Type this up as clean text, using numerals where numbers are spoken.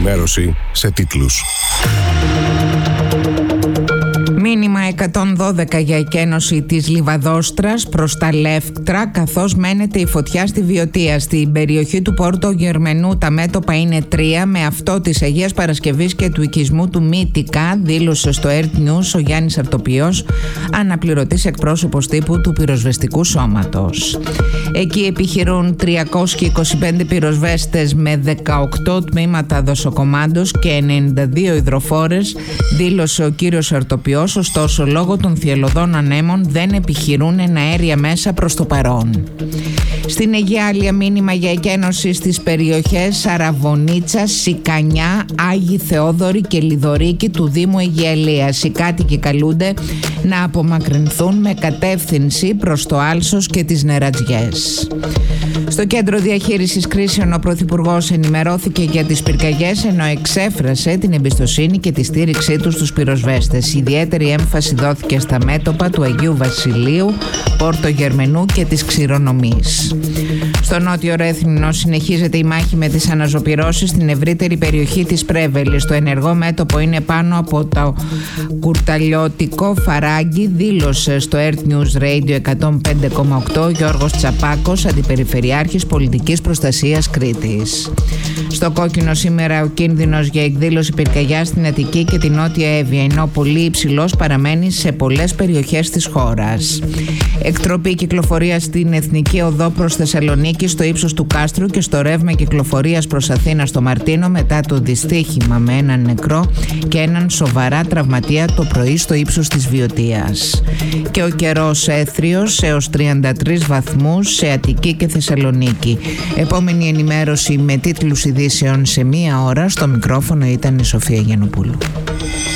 ενημέρωση σε τίτλους. Μήνυμα 112 για εκένωση της Λιβαδόστρας προς τα Λεύκτρα, καθώς μένεται η φωτιά στη Βιωτία. Στην περιοχή του Πόρτο Γερμενού τα μέτωπα είναι 3, με αυτό της Αγίας Παρασκευής και του οικισμού του Μύτικα, δήλωσε στο Earth News ο Γιάννης Αρτοπιός, αναπληρωτής εκπρόσωπος τύπου του πυροσβεστικού σώματος. Εκεί επιχειρούν 325 πυροσβέστες με 18 τμήματα δοσοκομάντος και 92 υδροφόρες, δήλωσε ο κύριος Αρτοπιός. Ωστόσο, λόγω των θυελλωδών ανέμων δεν επιχειρούν εναέρια μέσα προς το παρόν. Στην Αιγιάλεια μήνυμα για εκένωση στις περιοχές Αραβωνίτσα, Σικανιά, Άγιοι Θεόδωροι και Λιδωρίκη του Δήμου Αιγιαλίας. Οι κάτοικοι καλούνται να απομακρυνθούν με κατεύθυνση προς το Άλσος και τις Νερατζιές. Στο Κέντρο Διαχείρισης Κρίσεων ο Πρωθυπουργός ενημερώθηκε για τις πυρκαγιές, ενώ εξέφρασε την εμπιστοσύνη και τη στήριξή του στους πυροσβέστες. Ιδιαίτερη έμφαση δόθηκε στα μέτωπα του Αγίου Βασιλείου, Πόρτο Γερμενού και της Ξηρονομής. Στο Νότιο Ρέθυμνο συνεχίζεται η μάχη με τις αναζωπυρώσεις στην ευρύτερη περιοχή της Πρέβελης. Το ενεργό μέτωπο είναι πάνω από το κουρταλιώτικο Φαράγγι, δήλωσε στο Earth News Radio 105,8 ο Γιώργος Τσαπάκος, Αντιπεριφερειάρχης Πολιτικής Προστασίας Κρήτης. Στο Κόκκινο σήμερα ο κίνδυνος για εκδήλωση πυρκαγιάς στην Αττική και την Νότια Εύβοια, ενώ πολύ υψηλός παραμένει σε πολλές περιοχές της χώρας. Εκτροπή κυκλοφορία στην Εθνική Οδό προς Θεσσαλονίκη στο ύψος του Κάστρου και στο ρεύμα κυκλοφορίας προς Αθήνα στο Μαρτίνο μετά το δυστύχημα με έναν νεκρό και έναν σοβαρά τραυματία το πρωί στο ύψος της Βιωτίας. Και ο καιρός έθριος έως 33 βαθμούς σε Αττική και Θεσσαλονίκη. Επόμενη ενημέρωση με τίτλους ειδήσεων σε 1 ώρα. Στο μικρόφωνο ήταν η Σοφία Γιαννοπούλου.